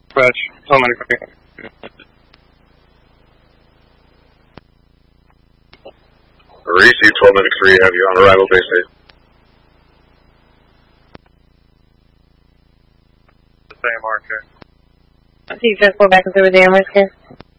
Dispatch, Helmet 3. Receive 12 Medic 3, have you on arrival, base 8. The same RK. Okay, you just go back and do the damage here.